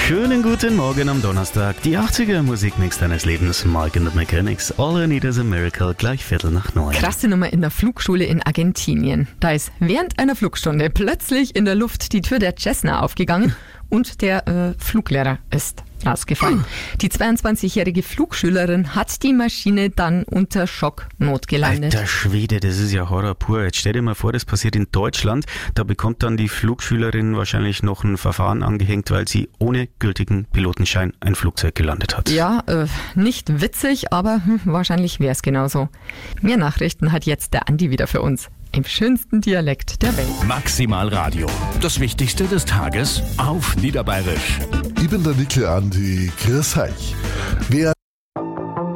Schönen guten Morgen am Donnerstag. Die 80er Musikmix deines Lebens. Mike and the Mechanics. All I Need is a Miracle. Gleich 8:45. Krasse Nummer in der Flugschule in Argentinien. Da ist während einer Flugstunde plötzlich in der Luft die Tür der Cessna aufgegangen und der Fluglehrer ist rausgefallen. Die 22-jährige Flugschülerin hat die Maschine dann unter Schock notgelandet. Alter Schwede, das ist ja Horror pur. Jetzt stell dir mal vor, das passiert in Deutschland. Da bekommt dann die Flugschülerin wahrscheinlich noch ein Verfahren angehängt, weil sie ohne gültigen Pilotenschein ein Flugzeug gelandet hat. Ja, nicht witzig, aber wahrscheinlich wäre es genauso. Mehr Nachrichten hat jetzt der Andi wieder für uns. Im schönsten Dialekt der Welt. Maximal Radio. Das Wichtigste des Tages auf Niederbayerisch. Ich bin der Nickel Andi. Grüß euch. Wer